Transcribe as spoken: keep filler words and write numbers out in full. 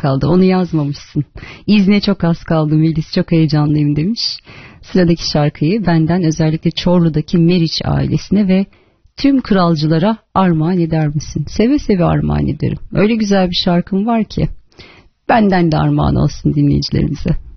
kaldı. Onu yazmamışsın. İzne çok az kaldı Melis, çok heyecanlıyım demiş. Sıradaki şarkıyı benden özellikle Çorlu'daki Meriç ailesine ve tüm kralcılara armağan eder misin? Seve seve armağan ederim. Öyle güzel bir şarkım var ki. Benden de armağan olsun dinleyicilerimize.